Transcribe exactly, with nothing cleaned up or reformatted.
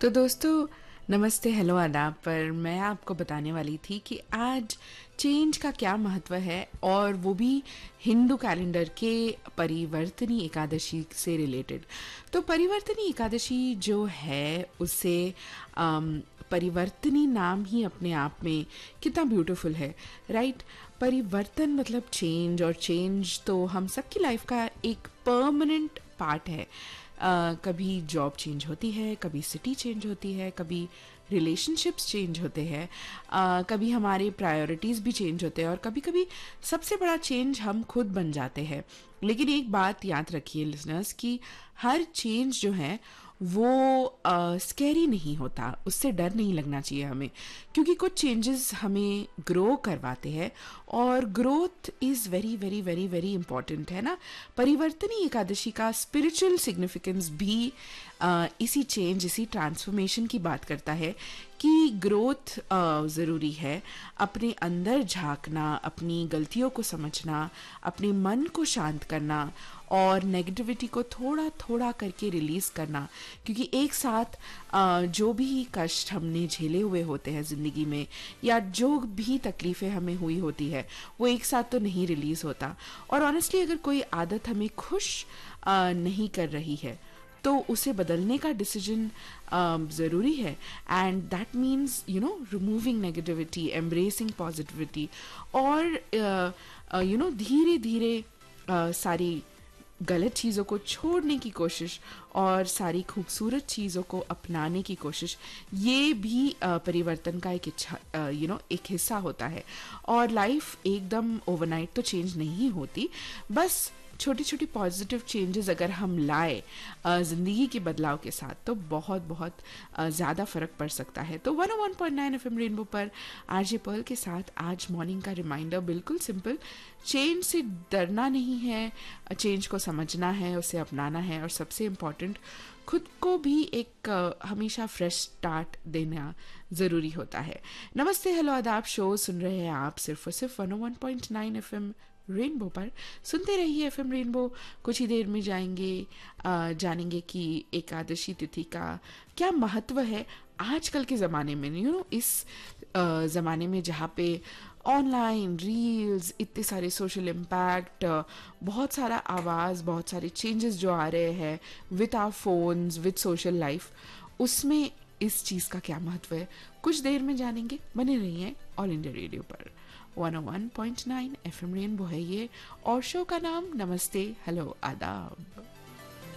तो दोस्तों नमस्ते, हेलो, आदाब पर मैं आपको बताने वाली थी कि आज चेंज का क्या महत्व है और वो भी हिंदू कैलेंडर के परिवर्तनी एकादशी से रिलेटेड। तो परिवर्तनी एकादशी जो है उससे अम, परिवर्तनी नाम ही अपने आप में कितना ब्यूटीफुल है, राइट। परिवर्तन मतलब चेंज, और चेंज तो हम सबकी लाइफ का एक परमानेंट पार्ट है। Uh, कभी जॉब चेंज होती है, कभी सिटी चेंज होती है, कभी रिलेशनशिप्स चेंज होते हैं, uh, कभी हमारे प्रायोरिटीज़ भी चेंज होते हैं, और कभी कभी सबसे बड़ा चेंज हम खुद बन जाते हैं। लेकिन एक बात याद रखिए लिसनर्स कि हर चेंज जो है वो स्कैरी uh, नहीं होता, उससे डर नहीं लगना चाहिए हमें, क्योंकि कुछ चेंजेस हमें ग्रो करवाते हैं और growth is very very very very important है ना। परिवर्तनी एकादशी का स्पिरिचुअल सिग्निफिकेंस भी uh, इसी चेंज, इसी ट्रांसफॉर्मेशन की बात करता है कि ग्रोथ ज़रूरी है। अपने अंदर झांकना, अपनी गलतियों को समझना, अपने मन को शांत करना और नेगेटिविटी को थोड़ा थोड़ा करके रिलीज़ करना, क्योंकि एक साथ uh, जो भी कष्ट हमने झेले हुए होते हैं ज़िंदगी में, या जो भी तकलीफ़ें हमें हुई होती है, वो एक साथ तो नहीं रिलीज़ होता। और ऑनेस्टली अगर कोई आदत हमें खुश uh, नहीं कर रही है तो उसे बदलने का डिसीजन ज़रूरी है। And that means you know removing negativity, embracing positivity, और यू नो धीरे धीरे सारी गलत चीज़ों को छोड़ने की कोशिश और सारी खूबसूरत चीज़ों को अपनाने की कोशिश, ये भी uh, परिवर्तन का एक इच्छा यू नो एक हिस्सा होता है। और लाइफ एकदम ओवरनाइट तो चेंज नहीं होती, बस छोटी छोटी पॉजिटिव चेंजेस अगर हम लाए ज़िंदगी के बदलाव के साथ तो बहुत बहुत ज़्यादा फ़र्क पड़ सकता है। तो वन ओ one point nine F M rainbow पर आरजे पर्ल के साथ आज मॉर्निंग का रिमाइंडर बिल्कुल सिंपल, चेंज से डरना नहीं है, चेंज को समझना है, उसे अपनाना है, और सबसे इम्पॉर्टेंट खुद को भी एक uh, हमेशा फ्रेश स्टार्ट देना ज़रूरी होता है। नमस्ते, हेलो, आदाब शो सुन रहे हैं आप सिर्फ और सिर्फ वन ओ one point nine F M rainbow पर। सुनते रहिए एफ एम रेनबो। कुछ ही देर में जाएंगे आ, जानेंगे कि एकादशी तिथि का क्या महत्व है आजकल के ज़माने में, यू नो इस ज़माने में जहाँ पे ऑनलाइन रील्स, इतने सारे सोशल इम्पैक्ट, बहुत सारा आवाज़, बहुत सारे चेंजेस जो आ रहे हैं with our phones, with social life, उसमें इस चीज़ का क्या महत्व है कुछ देर में जानेंगे। बने रहिए ऑल इंडिया रेडियो पर। वन ओ one point nine F M rainbow है ये, और शो का नाम नमस्ते, हेलो, आदाब।